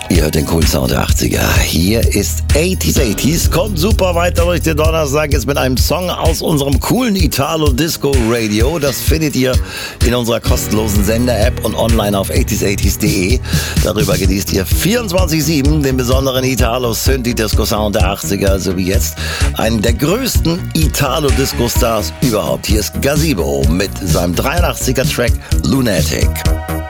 Ihr hört den coolen Sound der 80er. Hier ist 80s. Kommt super weiter durch den Donnerstag jetzt mit einem Song aus unserem coolen Italo-Disco-Radio. Das findet ihr in unserer kostenlosen Sender-App und online auf 80s80s.de. Darüber genießt ihr 24/7 den besonderen Italo-Synthi-Disco-Sound der 80er, sowie jetzt einen der größten Italo-Disco-Stars überhaupt. Hier ist Gazebo mit seinem 83er-Track Lunatic.